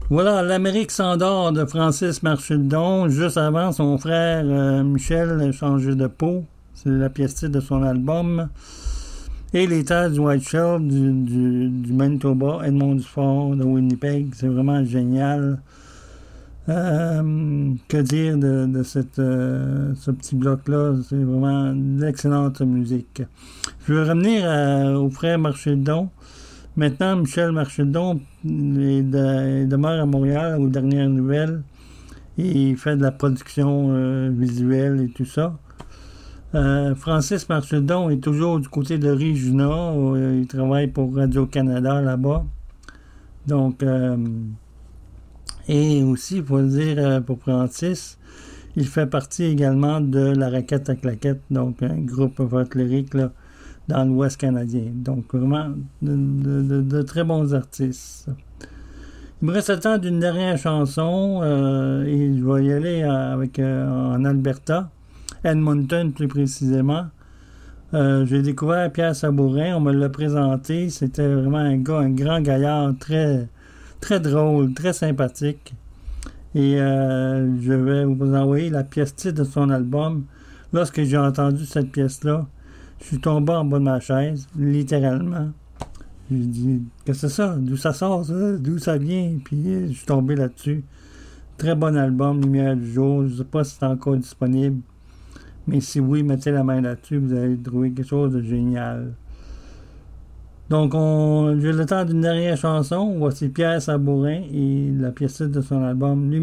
Voilà, l'Amérique s'endort de Francis Marchildon. Juste avant, son frère Michel a changé de peau. C'est la pièce titre de son album. Et les terres du White Shell, du Manitoba, Edmond Dufort, de Winnipeg. C'est vraiment génial. Que dire de ce petit bloc-là? C'est vraiment d'excellente musique. Je vais revenir au frère Marchildon. Maintenant, Michel Marchildon demeure à Montréal aux dernières nouvelles. Il fait de la production visuelle et tout ça. Francis Marchildon est toujours du côté de Regina. Il travaille pour Radio-Canada là-bas. Donc, et aussi, il faut dire pour Francis, il fait partie également de la Raquette à Claquette, donc un groupe folklorique là, dans l'Ouest canadien. Donc, vraiment, de très bons artistes. Il me reste le temps d'une dernière chanson, et je vais y aller en Alberta, Edmonton plus précisément. J'ai découvert Pierre Sabourin, on me l'a présenté. C'était vraiment un grand gaillard, très, très drôle, très sympathique. Et je vais vous envoyer la pièce titre de son album. Lorsque j'ai entendu cette pièce-là, je suis tombé en bas de ma chaise, littéralement. J'ai dit, qu'est-ce que c'est ça? D'où ça sort, ça? D'où ça vient? Puis je suis tombé là-dessus. Très bon album, Lumière du jour. Je ne sais pas si c'est encore disponible. Mais si oui, mettez la main là-dessus, vous allez trouver quelque chose de génial. Donc, j'ai le temps d'une dernière chanson. Voici Pierre Sabourin et la pièce de son album Lumière